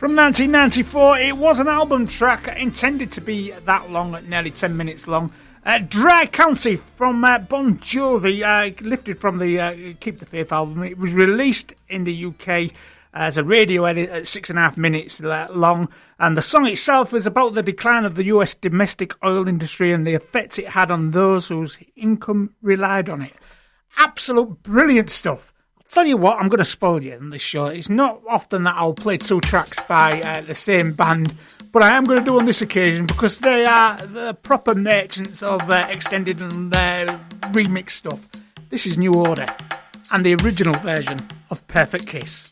From 1994, it was an album track intended to be that long, nearly 10 minutes long. Dry County from Bon Jovi, lifted from the Keep the Faith album. It was released in the UK as a radio edit at 6.5 minutes long, and the song itself is about the decline of the US domestic oil industry and the effect it had on those whose income relied on it. Absolute brilliant stuff. Tell you what, I'm going to spoil you on this show. It's not often that I'll play two tracks by the same band, but I am going to do on this occasion because they are the proper merchants of extended and remixed stuff. This is New Order and the original version of Perfect Kiss.